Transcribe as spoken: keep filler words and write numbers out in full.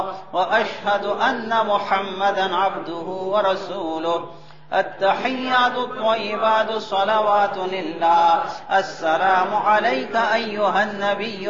وأشهد أن محمدا عبده ورسوله. التحيات الطيبات الصلوات لله. السلام عليك أيها النبي